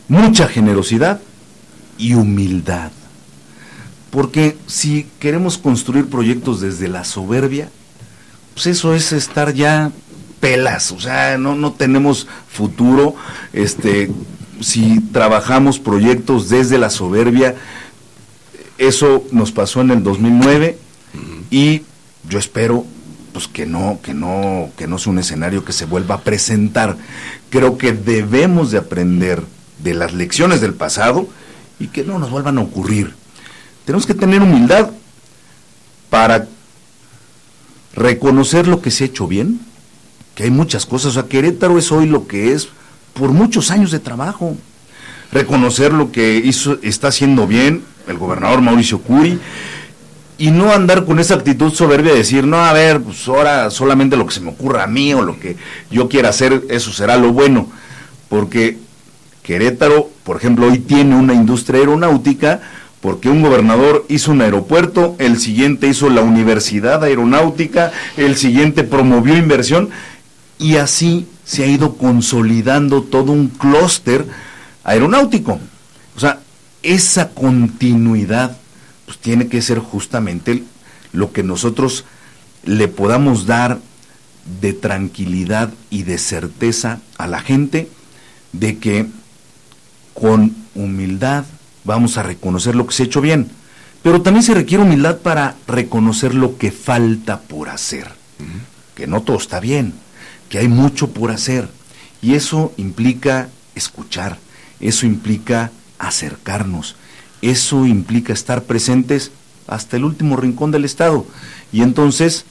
mucha generosidad y humildad. Porque si queremos construir proyectos desde la soberbia, pues eso es estar ya pelas, o sea, no tenemos futuro. Si trabajamos proyectos desde la soberbia, eso nos pasó en el 2009 y yo espero pues que no sea un escenario que se vuelva a presentar. Creo que debemos de aprender de las lecciones del pasado y que no nos vuelvan a ocurrir. Tenemos que tener humildad para reconocer lo que se ha hecho bien, que hay muchas cosas. O sea, Querétaro es hoy lo que es por muchos años de trabajo. Reconocer lo que está haciendo bien el gobernador Mauricio Curi y no andar con esa actitud soberbia de decir, no, a ver, pues ahora solamente lo que se me ocurra a mí o lo que yo quiera hacer, eso será lo bueno. Porque Querétaro, por ejemplo, hoy tiene una industria aeronáutica porque un gobernador hizo un aeropuerto, el siguiente hizo la universidad aeronáutica, el siguiente promovió inversión y así se ha ido consolidando todo un clúster aeronáutico. O sea, esa continuidad pues tiene que ser justamente lo que nosotros le podamos dar de tranquilidad y de certeza a la gente de que con humildad vamos a reconocer lo que se ha hecho bien, pero también se requiere humildad para reconocer lo que falta por hacer, que no todo está bien, que hay mucho por hacer, y eso implica escuchar, eso implica acercarnos, eso implica estar presentes hasta el último rincón del estado, y entonces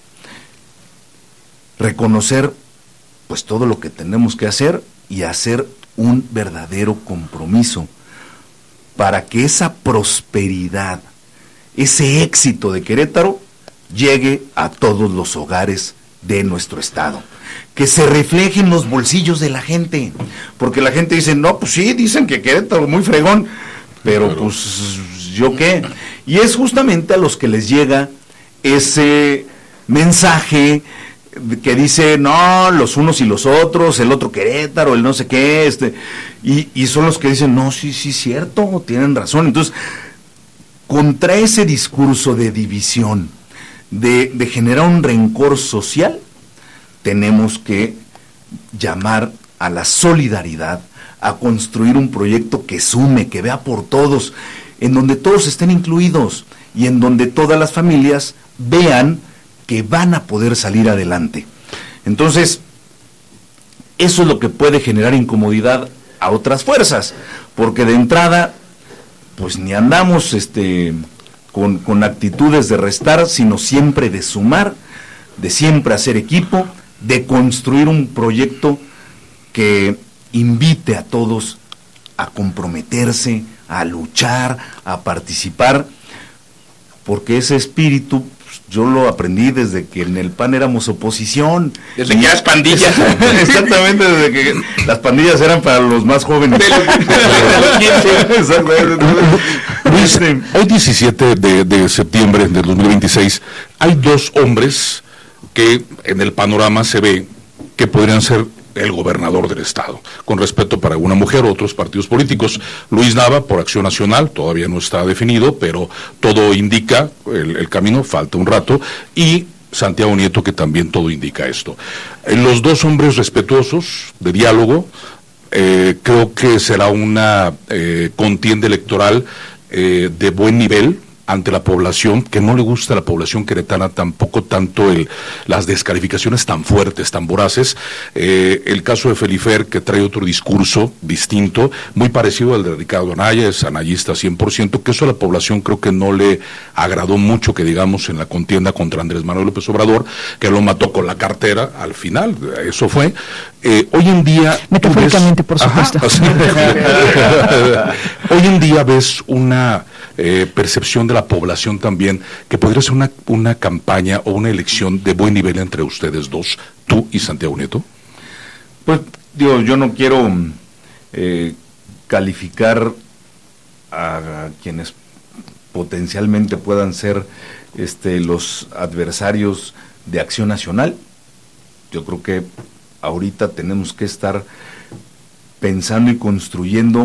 reconocer pues todo lo que tenemos que hacer y hacer un verdadero compromiso para que esa prosperidad, ese éxito de Querétaro llegue a todos los hogares de nuestro estado, que se refleje en los bolsillos de la gente, porque la gente dice, no, pues sí, dicen que Querétaro es muy fregón, pero pues yo qué, y es justamente a los que les llega ese mensaje que dice, no, los unos y los otros, el otro Querétaro, el no sé qué, y son los que dicen, no, sí, cierto, tienen razón. Entonces, contra ese discurso de división, de generar un rencor social, tenemos que llamar a la solidaridad, a construir un proyecto que sume, que vea por todos, en donde todos estén incluidos y en donde todas las familias vean que van a poder salir adelante. Entonces, eso es lo que puede generar incomodidad a otras fuerzas, porque de entrada, pues ni andamos con actitudes de restar, sino siempre de sumar, de siempre hacer equipo, de construir un proyecto que invite a todos a comprometerse, a luchar, a participar, porque ese espíritu yo lo aprendí desde que en el PAN éramos oposición. Desde que eras pandilla. Exactamente, desde que las pandillas eran para los más jóvenes. Luis, hoy 17 de septiembre del 2026, hay dos hombres que en el panorama se ve que podrían ser el gobernador del estado, con respeto para una mujer o otros partidos políticos. Luis Nava, por Acción Nacional, todavía no está definido, pero todo indica el camino, falta un rato, y Santiago Nieto, que también todo indica esto. Los dos hombres respetuosos, de diálogo, creo que será una contienda electoral de buen nivel ante la población, que no le gusta a la población queretana tampoco tanto las descalificaciones tan fuertes, tan voraces. El caso de Felifer, que trae otro discurso distinto, muy parecido al de Ricardo Anaya, es anayista 100%, que eso a la población creo que no le agradó mucho, que digamos, en la contienda contra Andrés Manuel López Obrador, que lo mató con la cartera al final, eso fue. Hoy en día... Metafóricamente, por supuesto. Hoy en día ves una percepción de la población también, que podría ser una campaña o una elección de buen nivel entre ustedes dos, tú y Santiago Nieto. Pues, digo, yo no quiero calificar a quienes potencialmente puedan ser los adversarios de Acción Nacional. Yo creo que ahorita tenemos que estar pensando y construyendo